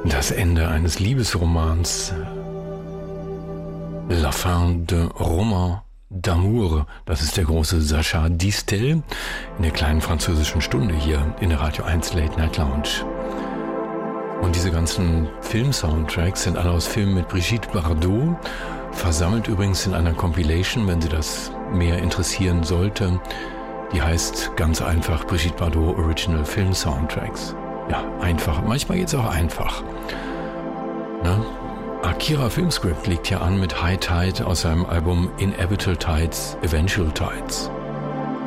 Das Ende eines Liebesromans. La fin de roman d'amour. Das ist der große Sacha Distel in der kleinen französischen Stunde hier in der Radio 1 Late Night Lounge. Und diese ganzen Film-Soundtracks sind alle aus Filmen mit Brigitte Bardot, versammelt übrigens in einer Compilation, wenn Sie das mehr interessieren sollte. Die heißt ganz einfach Brigitte Bardot Original Film Soundtracks. Ja, einfach. Manchmal geht's auch einfach. Ne? Akira Filmscript liegt hier an mit High Tide aus seinem Album Inevitable Tides, Eventual Tides.